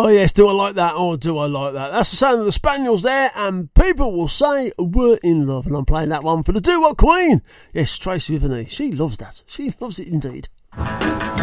Oh, yes, do I like that? Oh, do I like that? That's the sound of the Spaniels there, and people will say we're in love. And I'm playing that one for the Do-Wop Queen. Yes, Tracy with an E. She loves that. She loves it indeed.